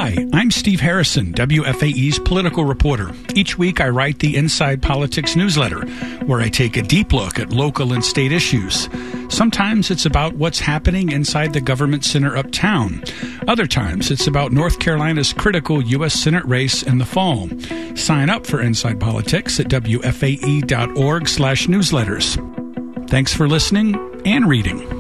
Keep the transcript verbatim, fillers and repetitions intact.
Hi, I'm Steve Harrison, W F A E's political reporter. Each week I write the Inside Politics newsletter, where I take a deep look at local and state issues. Sometimes it's about what's happening inside the government center uptown. Other times it's about North Carolina's critical U S Senate race in the fall. Sign up for Inside Politics at W F A E dot org slash newsletters. Thanks for listening and reading.